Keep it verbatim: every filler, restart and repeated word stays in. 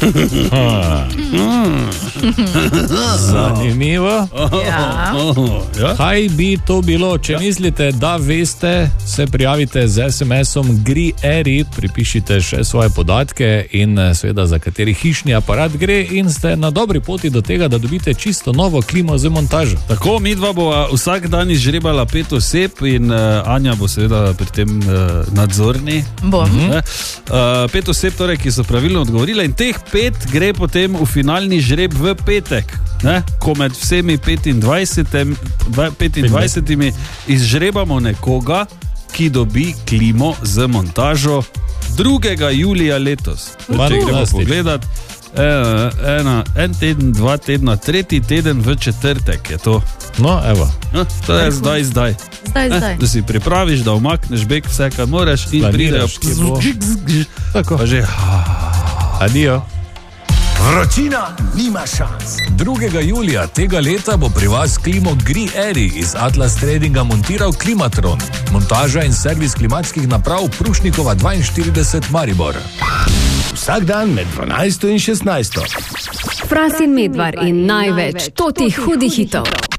Zanimivo. Ja. Kaj bi to bilo? Če mislite, da veste, se prijavite z es em esom GRIERI, pripišite še svoje podatke in seveda za kateri hišni aparat gre in ste na dobri poti do tega, da dobite čisto novo klimo z montažo. Tako, midva bo vsak dan izžrebala pet oseb in uh, Anja bo seveda pri tem uh, nadzorni. Bom. Uh, pet oseb, torej, ki so pravilno odgovorile in teh pet gre potem v finalni žreb v petek, ne? Ko med vsemi petindvajsetimi izžrebamo nekoga, ki dobi klimo z montažo drugega julija letos. Če gremo pogledat, ena, en teden, dva tedna, tretji teden v četrtek je to. No, evo. No, to je zdaj, zdaj. Zdaj, zdaj. Eh, da si pripraviš, da umakneš bek vse, kar moraš in pridejo. Tako. Pa že. Adijo. Vročina nima šans. drugega julija tega leta bo pri vas klimo GRIERI iz Atlas Tradinga montiral Klimatron. Montaža in servis klimatskih naprav Prušnikova dvainštirideset Maribor. Vsak dan med dvanajsto in šestnajsto. Fras in Medvar in največ totih hudih hitov.